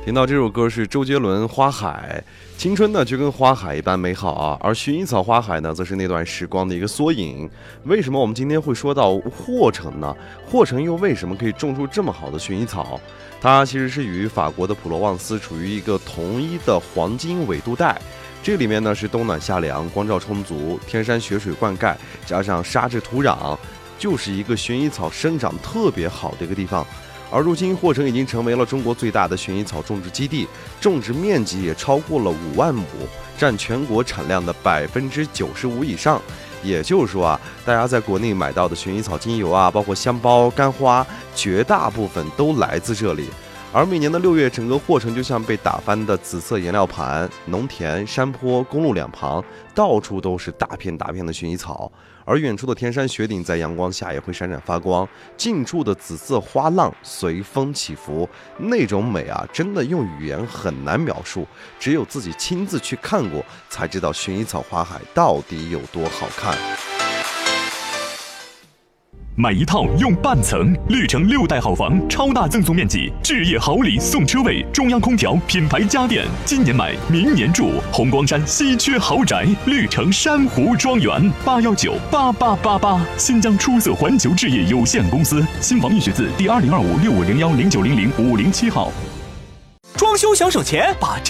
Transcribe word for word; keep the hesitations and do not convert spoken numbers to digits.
听到这首歌是周杰伦《花海》，青春呢就跟花海一般美好啊，而薰衣草花海呢，则是那段时光的一个缩影。为什么我们今天会说到霍城呢？霍城又为什么可以种出这么好的薰衣草？它其实是与法国的普罗旺斯处于一个同一的黄金纬度带。这里面呢是冬暖夏凉，光照充足，天山雪水灌溉，加上沙质土壤，就是一个薰衣草生长特别好的一个地方。而如今霍城已经成为了中国最大的薰衣草种植基地，种植面积也超过了五万亩，占全国产量的百分之九十五以上。也就是说啊，大家在国内买到的薰衣草精油啊，包括香包、干花，绝大部分都来自这里。而每年的六月，整个霍城就像被打翻的紫色颜料盘，农田、山坡、公路两旁，到处都是大片大片的薰衣草。而远处的天山雪顶在阳光下也会闪闪发光，近处的紫色花浪随风起伏，那种美啊，真的用语言很难描述，只有自己亲自去看过，才知道薰衣草花海到底有多好看。 买一套用半层，绿城六代好房，超大赠送面积，置业好礼送车位，中央空调，品牌家电，今年买，明年住。红光山稀缺豪宅，绿城珊瑚庄园，八幺九八八八八。新疆出色环球置业有限公司，新房预选字第二零二五六五零幺零九零零五零七号。 装修想省钱，把